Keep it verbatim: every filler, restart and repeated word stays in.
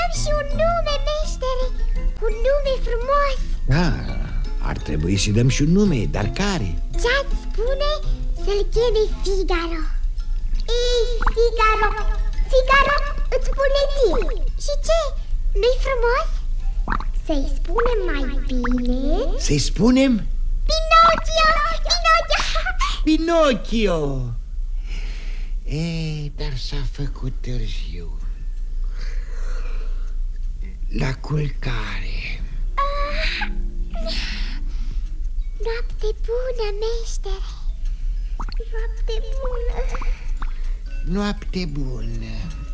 spun și un nume, meștere. Un nume frumos. Da, ar trebui să dăm și un nume, dar care? Ce-ați spune să-l cheme Figaro? Ei, Figaro, Figaro, îți spune ție. Și ce? Nu-i frumos? Să-i spunem mai bine? Să-i spunem? Pinocchio, Pinocchio. Pinocchio. Ei, dar s-a făcut târziu. La culcare. Ah, noapte bună, meștere. Noapte bună. Noapte bună.